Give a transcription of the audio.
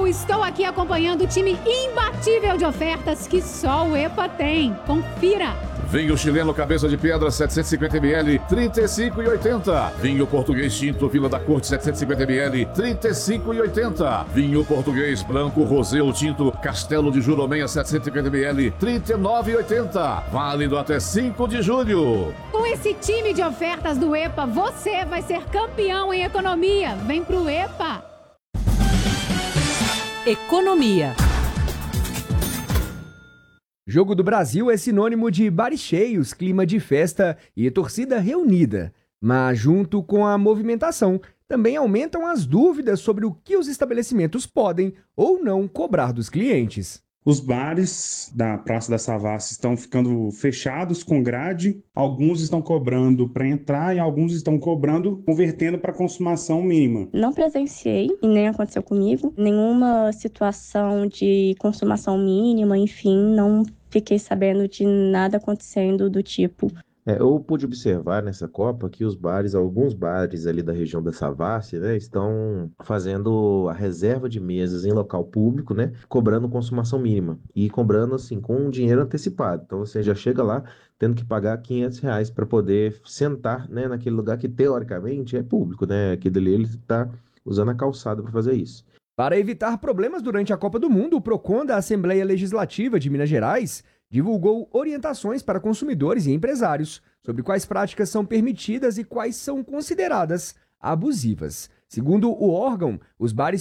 estou aqui acompanhando o time imbatível de ofertas que só o EPA tem. Confira! Vinho chileno Cabeça de Pedra 750ml, 35,80. Vinho português tinto Vila da Corte 750ml, 35,80. Vinho português branco Rosé ou tinto Castelo de Jurumenha 750ml, 39,80. Válido até 5 de julho. Com esse time de ofertas do EPA, você vai ser campeão em economia. Vem pro EPA! Economia. Jogo do Brasil é sinônimo de bares cheios, clima de festa e torcida reunida. Mas junto com a movimentação, também aumentam as dúvidas sobre o que os estabelecimentos podem ou não cobrar dos clientes. Os bares da Praça da Savassi estão ficando fechados com grade, alguns estão cobrando para entrar e alguns estão cobrando, convertendo para consumação mínima. Não presenciei, e nem aconteceu comigo, nenhuma situação de consumação mínima, enfim, não fiquei sabendo de nada acontecendo do tipo. Eu pude observar nessa Copa que alguns bares ali da região da Savassi, né, estão fazendo a reserva de mesas em local público, né, cobrando consumação mínima e cobrando assim com um dinheiro antecipado. Então você já chega lá tendo que pagar R$ 500 para poder sentar, né, naquele lugar que teoricamente é público, né, aquele ali ele está usando a calçada para fazer isso. Para evitar problemas durante a Copa do Mundo, o PROCON da Assembleia Legislativa de Minas Gerais divulgou orientações para consumidores e empresários sobre quais práticas são permitidas e quais são consideradas abusivas. Segundo o órgão, os bares